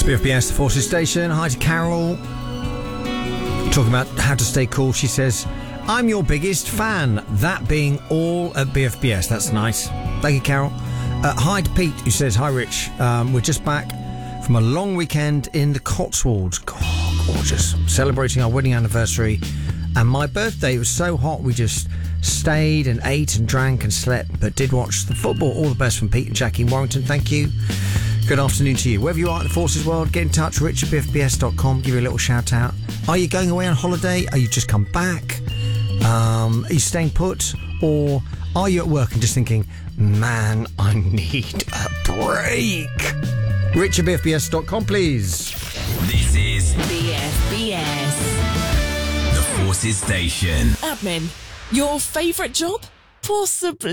BFBS, the Forces Station. Hi to Carol. Talking about how to stay cool. She says, I'm your biggest fan. That being all at BFBS. That's nice. Thank you, Carol. Hi to Pete, who says, hi, Rich. We're just back from a long weekend in the Cotswolds. God, gorgeous. Celebrating our wedding anniversary. And my birthday, it was so hot, we just stayed and ate and drank and slept, but did watch the football. All the best from Pete and Jackie in Warrington. Thank you. Good afternoon to you. Wherever you are in the Forces world, get in touch, rich@bfbs.com, give you a little shout out. Are you going away on holiday? Are you just come back? Are you staying put? Or are you at work and just thinking, man, I need a break? rich@bfbs.com, please. This is BFBS. the Forces Station. Admin, your favourite job? Possibly.